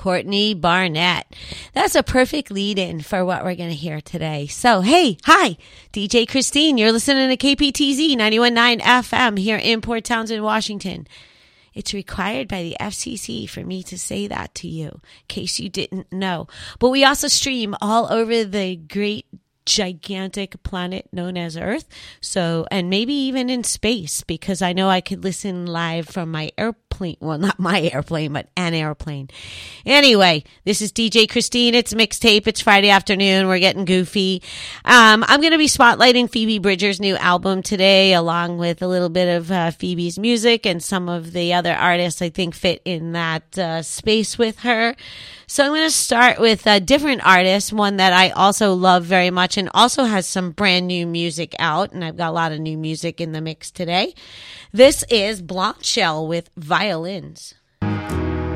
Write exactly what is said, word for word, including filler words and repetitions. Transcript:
Courtney Barnett. That's a perfect lead-in for what we're going to hear today. So, hey, hi, D J Christine. You're listening to K P T Z ninety-one point nine F M here in Port Townsend, Washington. It's required by the F C C for me to say that to you, in case you didn't know. But we also stream all over the great gigantic planet known as Earth. So, and maybe even in space, because I know I could listen live from my airplane. Well, not my airplane, but an airplane. Anyway, this is D J Christine. It's mixtape. It's Friday afternoon. We're getting goofy. Um, I'm going to be spotlighting Phoebe Bridgers' new album today, along with a little bit of uh, Phoebe's music and some of the other artists I think fit in that uh, space with her. So I'm going to start with a different artist, one that I also love very much and also has some brand new music out. And I've got a lot of new music in the mix today. This is Blondshell with Violins.